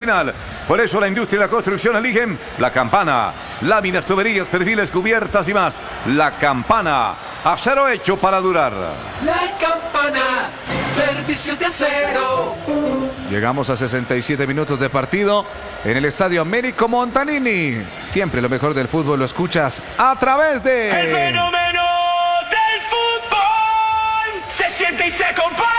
final. Por eso la industria y la construcción eligen La Campana. Láminas, tuberías, perfiles, cubiertas y más. La Campana. Acero hecho para durar. La Campana. Servicio de acero. Llegamos a 67 minutos de partido en el Estadio Américo Montanini. Siempre lo mejor del fútbol lo escuchas a través de... El fenómeno del fútbol se siente y se comparte.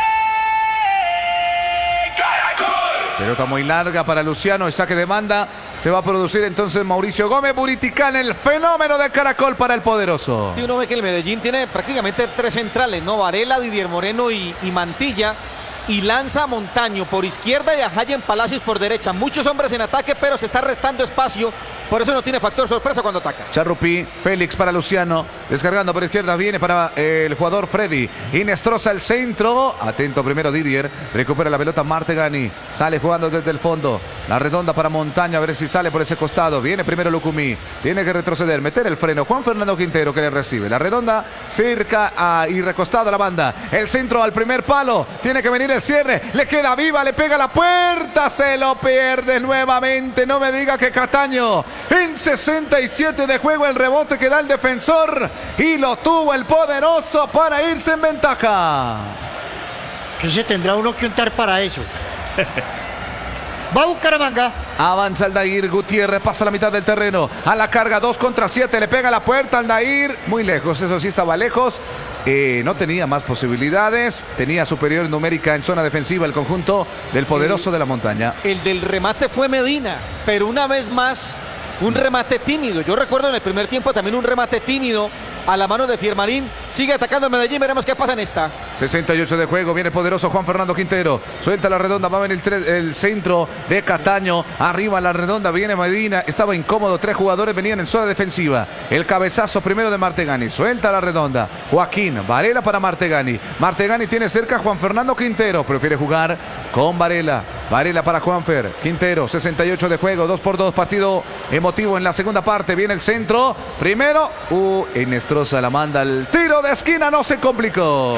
Caracol. Pelota muy larga para Luciano, el saque de banda. Se va a producir entonces Mauricio Gómez. Buriticán, el fenómeno de Caracol para el poderoso. Sí, uno ve que el Medellín tiene prácticamente tres centrales, ¿no? Varela, Didier Moreno y Mantilla. Y lanza a Montaño por izquierda y a Hayen Palacios por derecha. Muchos hombres en ataque, pero se está restando espacio. Por eso no tiene factor sorpresa cuando ataca. Charrupí, Félix para Luciano. Descargando por izquierda, viene para el jugador Freddy. Inestrosa el centro. Atento primero Didier. Recupera la pelota Martegani. Sale jugando desde el fondo. La redonda para Montaño. A ver si sale por ese costado. Viene primero Lucumí. Tiene que retroceder. Meter el freno. Juan Fernando Quintero que le recibe. La redonda cerca y recostado a la banda. El centro al primer palo. Tiene que venir el cierre. Le queda viva. Le pega la puerta. Se lo pierde nuevamente. No me diga que Cataño. En 67 de juego el rebote que da el defensor. Y lo tuvo el poderoso para irse en ventaja. ¿Qué se tendrá uno que untar para eso? Va a Bucaramanga. Avanza Aldair Gutiérrez, pasa la mitad del terreno. A la carga, 2 contra 7. Le pega la puerta Aldair. Muy lejos, eso sí estaba lejos. No tenía más posibilidades. Tenía superior numérica en zona defensiva el conjunto del poderoso de la montaña. El del remate fue Medina, pero una vez más, un remate tímido. Yo recuerdo en el primer tiempo también un remate tímido a la mano de Fiermarín. Sigue atacando el Medellín, veremos qué pasa en esta. 68 de juego, viene el poderoso Juan Fernando Quintero. Suelta la redonda, va a venir el centro de Cataño. Arriba la redonda, viene Medina. Estaba incómodo, 3 jugadores venían en zona defensiva. El cabezazo primero de Martegani. Suelta la redonda. Joaquín, Varela para Martegani. Martegani tiene cerca a Juan Fernando Quintero. Prefiere jugar con Varela. Varela para Juanfer. Quintero, 68 de juego, 2-2, partido emotivo en la segunda parte. Viene el centro. Primero, Inestrosa la manda al tiro de esquina, no se complicó.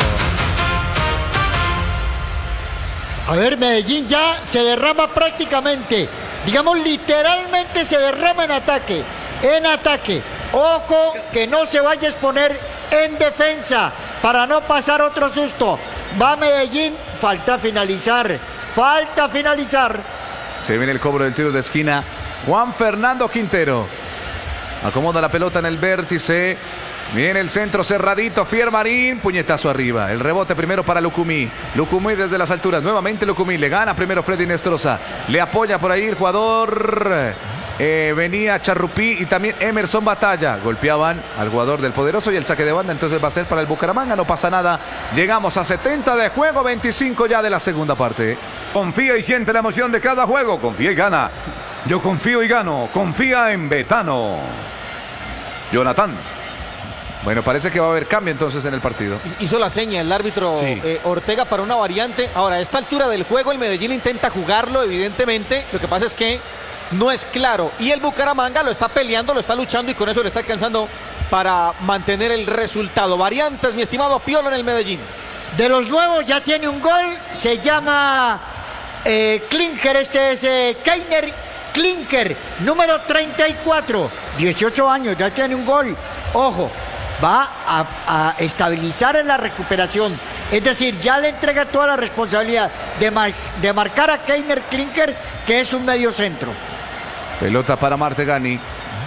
A ver, Medellín ya se derrama prácticamente. Digamos, literalmente se derrama en ataque. En ataque. Ojo que no se vaya a exponer en defensa para no pasar otro susto. Va Medellín, falta finalizar. Falta finalizar. Se viene el cobro del tiro de esquina. Juan Fernando Quintero. Acomoda la pelota en el vértice. Viene el centro cerradito. Fiermarín. Puñetazo arriba. El rebote primero para Lucumí. Lucumí desde las alturas. Nuevamente Lucumí. Le gana primero Freddy Inestrosa. Le apoya por ahí el jugador. Venía Charrupí y también Emerson Batalla. Golpeaban al jugador del poderoso y el saque de banda entonces va a ser para el Bucaramanga. No pasa nada. Llegamos a 70 de juego, 25 ya de la segunda parte. Confía y siente la emoción de cada juego. Confía y gana. Yo confío y gano. Confía en Betano. Jonathan. Bueno, parece que va a haber cambio entonces en el partido. Hizo la seña el árbitro Ortega para una variante. Ahora, a esta altura del juego el Medellín intenta jugarlo, evidentemente. Lo que pasa es que no es claro. Y el Bucaramanga lo está peleando, lo está luchando y con eso le está alcanzando para mantener el resultado. Variantes, mi estimado Piolo, en el Medellín. De los nuevos ya tiene un gol. Se llama Klinker. Este es Keiner Klinker, número 34. 18 años, ya tiene un gol. Ojo, va a estabilizar en la recuperación. Es decir, ya le entrega toda la responsabilidad de marcar a Keiner Klinker, que es un medio centro. Pelota para Martegani.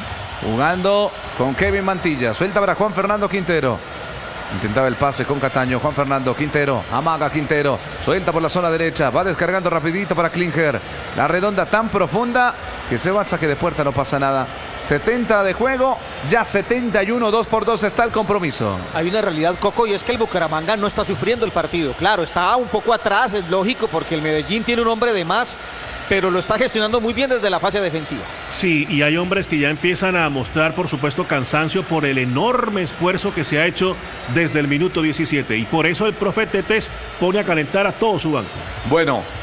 Jugando con Kevin Mantilla. Suelta para Juan Fernando Quintero. Intentaba el pase con Cataño. Juan Fernando Quintero. Amaga Quintero. Suelta por la zona derecha. Va descargando rapidito para Klinger. La redonda tan profunda que se va al saque de puerta. No pasa nada. 70 de juego. Ya 71. 2-2 está el compromiso. Hay una realidad, Coco, y es que el Bucaramanga no está sufriendo el partido. Claro, está un poco atrás, es lógico, porque el Medellín tiene un hombre de más, pero lo está gestionando muy bien desde la fase defensiva. Sí, y hay hombres que ya empiezan a mostrar, por supuesto, cansancio por el enorme esfuerzo que se ha hecho desde el minuto 17. Y por eso el profe Tetés pone a calentar a todo su banco. Bueno,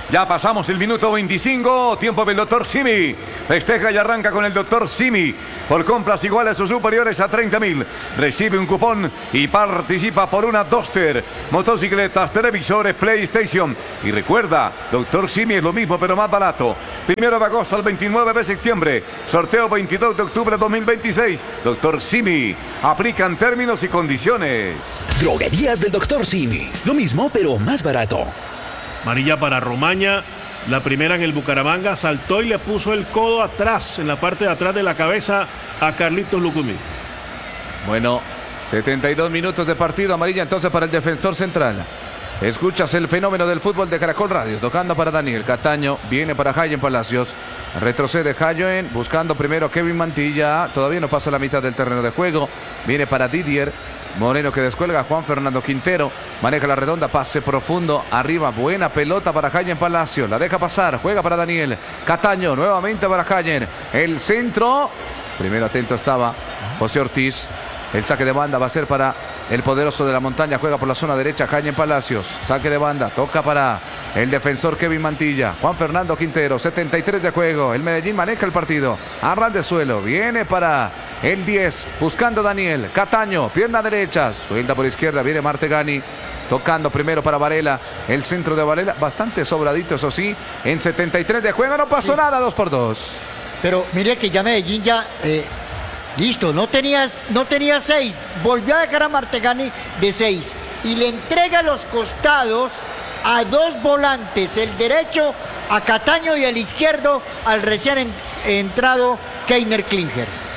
Ya pasamos el minuto 25. Tiempo del doctor Simi. Festeja y arranca con el doctor Simi. Por compras iguales o superiores a 30.000. Recibe un cupón y participa por una Duster, motocicletas, televisores, PlayStation. Y recuerda, doctor Simi es lo mismo pero más barato. 1 de agosto al 29 de septiembre. Sorteo 22 de octubre de 2026. Doctor Simi. Aplican términos y condiciones. Droguerías del Dr. Simi. Lo mismo, pero más barato. Amarilla para Romaña. La primera en el Bucaramanga, saltó y le puso el codo atrás, en la parte de atrás de la cabeza, a Carlitos Lucumí. Bueno, 72 minutos de partido. Amarilla entonces para el defensor central. Escuchas el fenómeno del fútbol de Caracol Radio. Tocando para Daniel Cataño. Viene para Jayen Palacios. Retrocede Jayen. Buscando primero a Kevin Mantilla. Todavía no pasa la mitad del terreno de juego. Viene para Didier Moreno, que descuelga a Juan Fernando Quintero. Maneja la redonda, pase profundo. Arriba, buena pelota para Jayen Palacio. La deja pasar, juega para Daniel Cataño. Nuevamente para Jayen. El centro. Primero atento estaba José Ortiz. El saque de banda va a ser para el poderoso de la montaña. Juega por la zona derecha Jayen Palacios. Saque de banda, toca para el defensor Kevin Mantilla. Juan Fernando Quintero, 73 de juego. El Medellín maneja el partido. Arran de suelo, viene para el 10. Buscando Daniel Cataño, pierna derecha. Suelta por izquierda, viene Martegani. Tocando primero para Varela. El centro de Varela, bastante sobradito, eso sí. En 73 de juego no pasó nada, 2-2. Pero mire que ya Medellín ya... listo, no tenía 6. Volvió a dejar a Martegani de 6. Y le entrega los costados a 2 volantes. El derecho a Cataño y el izquierdo al recién entrado Keiner Klinger.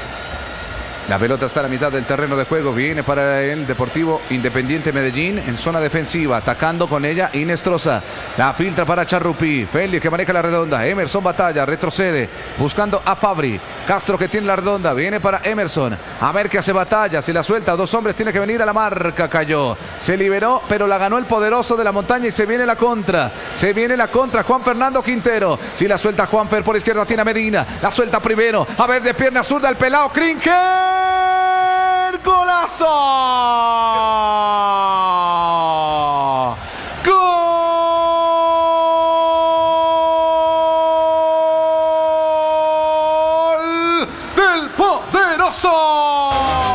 La pelota está a la mitad del terreno de juego. Viene para el Deportivo Independiente Medellín en zona defensiva. Atacando con ella Inestrosa. La filtra para Charrupi. Félix que maneja la redonda. Emerson Batalla. Retrocede. Buscando a Fabri. Castro que tiene la redonda. Viene para Emerson. A ver qué hace Batalla. Si la suelta, 2 hombres. Tiene que venir a la marca. Cayó. Se liberó, pero la ganó el poderoso de la montaña y se viene la contra. Se viene la contra. Juan Fernando Quintero. Si la suelta Juanfer por izquierda tiene a Medina. La suelta primero. A ver de pierna zurda el pelado. Klinker. ¡Golazo! ¡Gol del poderoso!